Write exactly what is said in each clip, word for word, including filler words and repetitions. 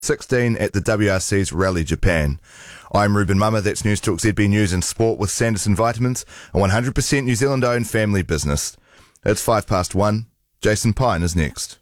sixteen at the W R C's Rally Japan. I'm Ruben Mummer, that's News Talk Z B News and Sport with Sanderson Vitamins, a one hundred percent New Zealand-owned family business. It's five past one. Jason Pine is next.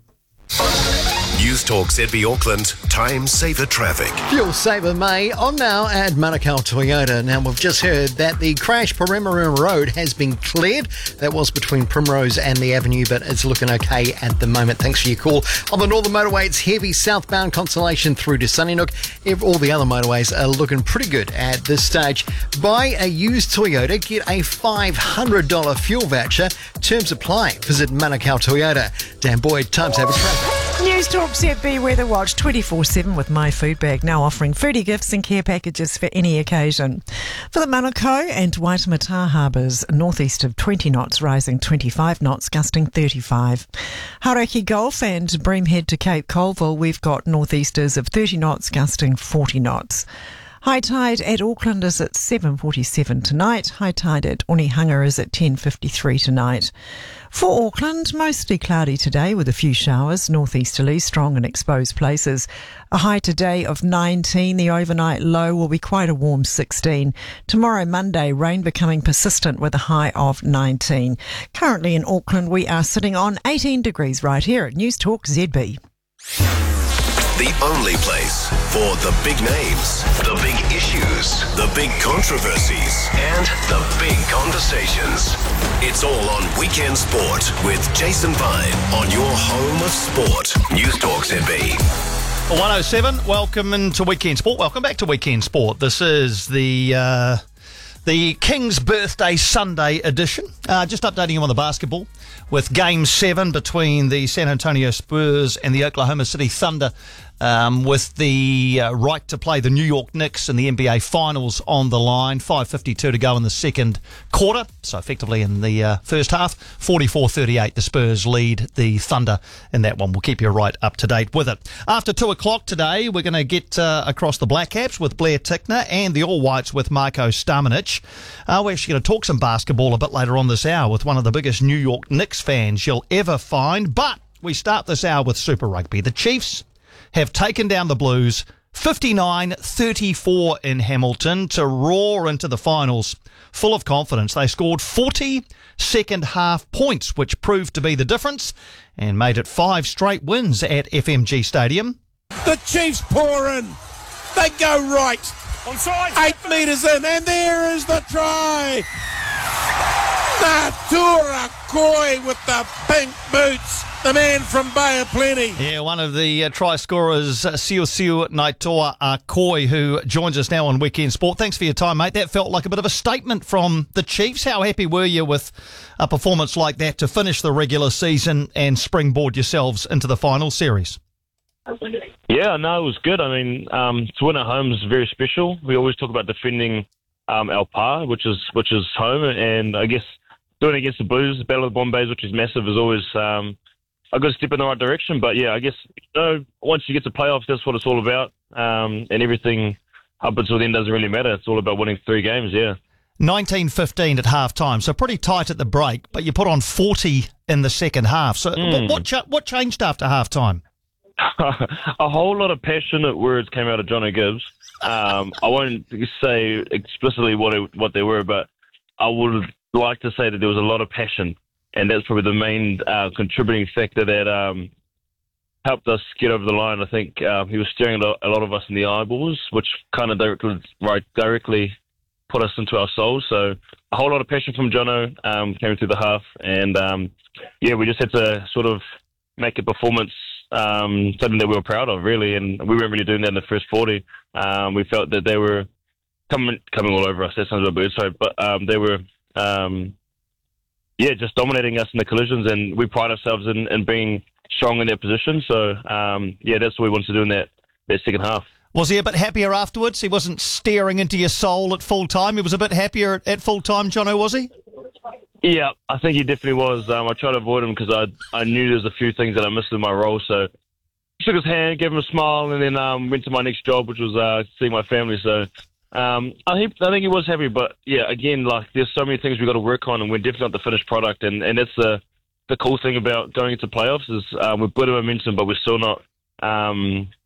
News Talk Z B Auckland, time saver traffic. Fuel Saver May on now at Manukau Toyota. Now we've just heard that the crash Perimeter Road has been cleared. That was between Primrose and the Avenue, but it's looking okay at the moment. Thanks for your call. On the Northern Motorway, it's heavy southbound Constellation through to Sunnyside. All the other motorways are looking pretty good at this stage. Buy a used Toyota, get a five hundred dollars fuel voucher. Terms apply. Visit Manukau Toyota. Dan Boyd, time saver traffic. News Talk Z B Weather Watch twenty-four seven with My Food Bag, now offering foodie gifts and care packages for any occasion. For the Manukau and Waitemata harbours, northeast of twenty knots, rising twenty-five knots, gusting thirty-five. Hauraki Gulf and Breamhead to Cape Colville, we've got northeasters of thirty knots, gusting forty knots. High tide at Auckland is at seven forty-seven tonight. High tide at Onehunga is at ten fifty-three tonight. For Auckland, mostly cloudy today with a few showers, northeasterly, strong in exposed places. A high today of nineteen. The overnight low will be quite a warm sixteen. Tomorrow, Monday, rain becoming persistent with a high of nineteen. Currently in Auckland, we are sitting on eighteen degrees right here at News Talk Z B. The only place for the big names, the big issues, the big controversies, and the big conversations. It's all on Weekend Sport with Jason Pine on your home of sport. News Talk Z B. one oh seven, welcome into Weekend Sport. Welcome back to Weekend Sport. This is the uh, the King's Birthday Sunday edition. Uh, just updating you on the basketball with Game seven between the San Antonio Spurs and the Oklahoma City Thunder. Um, with the uh, right to play the New York Knicks in the N B A Finals on the line. five fifty-two to go in the second quarter. So effectively in the uh, first half, forty-four thirty-eight, the Spurs lead the Thunder in that one. We'll keep you right up to date with it. After two o'clock today, we're going to get uh, across the Black Caps with Blair Tickner and the All Whites with Marko Stamenic. Uh, we're actually going to talk some basketball a bit later on this hour with one of the biggest New York Knicks fans you'll ever find. But we start this hour with Super Rugby. The Chiefs have taken down the Blues fifty-nine thirty-four in Hamilton to roar into the finals full of confidence. They scored forty second half points, which proved to be the difference and made it five straight wins at F M G Stadium. The Chiefs pour in. They go right. Onside. Eight metres in, and there is the try. Natura Koi with the pink boots. The man from Bay of Plenty. Yeah, one of the uh, try scorers, uh, Siu Siu Naitoa Akoi, who joins us now on Weekend Sport. Thanks for your time, mate. That felt like a bit of a statement from the Chiefs. How happy were you with a performance like that to finish the regular season and springboard yourselves into the final series? Yeah, no, it was good. I mean, um, to win at home is very special. We always talk about defending um, our par, which is which is home, and I guess doing it against the Blues, the Battle of the Bombays, which is massive, is always um, a good step in the right direction. But yeah, I guess you know, once you get to playoffs, that's what it's all about, um, and everything up until then doesn't really matter. It's all about winning three games. Yeah. nineteen fifteen at half time, so pretty tight at the break, but you put on forty in the second half. So mm. what what, what changed after half time? A whole lot of passionate words came out of Jono Gibbs. Um, I won't say explicitly what it, what they were, but I would like to say that there was a lot of passion, and that's probably the main uh, contributing factor that um, helped us get over the line. I think uh, he was staring at a lot of us in the eyeballs, which kind of directly, right, directly put us into our souls. So a whole lot of passion from Jono um, came through the half, and um, yeah, we just had to sort of make a performance Um, something that we were proud of, really, and we weren't really doing that in the first forty. Um, we felt that they were coming coming all over us. That sounds a bit weird, sorry, but um, they were, um, yeah, just dominating us in the collisions, and we pride ourselves in, in being strong in their position. So, um, yeah, that's what we wanted to do in that, that second half. Was he a bit happier afterwards? He wasn't staring into your soul at full time. He was a bit happier at, at full time, Jono, was he? Yeah, I think he definitely was. Um, I tried to avoid him because I I knew there's a few things that I missed in my role. So shook his hand, gave him a smile, and then um, went to my next job, which was uh, seeing my family. So um, I think I think he was happy. But yeah, again, like there's so many things we got to work on, and we're definitely not the finished product. And, and that's the the cool thing about going into playoffs is uh, we've got a momentum, but we're still not um,